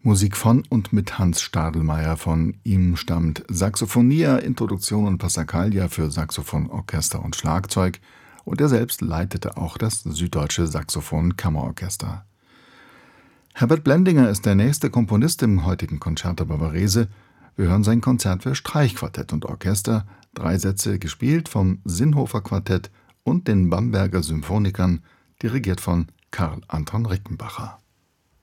Musik von und mit Hans Stadelmeier. Von ihm stammt Saxophonia, Introduktion und Passacaglia für Saxophon, Orchester und Schlagzeug, und er selbst leitete auch das Süddeutsche Saxophon-Kammerorchester. Herbert Blendinger ist der nächste Komponist im heutigen Concerto Bavarese. Wir hören sein Konzert für Streichquartett und Orchester, 3 Sätze gespielt vom Zinhofer Quartett und den Bamberger Symphonikern, dirigiert von Karl Anton Rickenbacher.